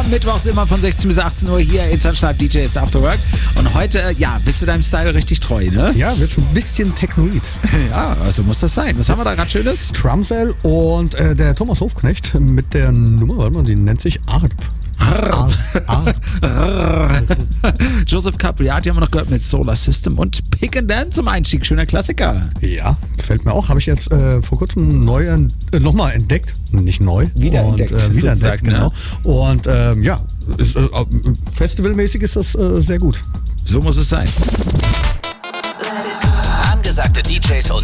mittwochs immer von 16 bis 18 Uhr hier in Sunschleib DJs After Work. Und heute, bist du deinem Style richtig treu, ne? Ja, wird ein bisschen technoid. Ja, also muss das sein. Was haben wir da gerade Schönes? Trumsell und der Thomas Hofknecht mit der Nummer, warte mal, die nennt sich ARP. Joseph Capriati haben wir noch gehört mit Solar System und Pick and Dan zum Einstieg. Schöner Klassiker. Ja, gefällt mir auch. Habe ich jetzt vor kurzem nochmal entdeckt. Nicht neu. Wiederentdeckt. Wiederentdeckt, genau. Und festivalmäßig ist das sehr gut. So muss es sein. Angesagte DJs und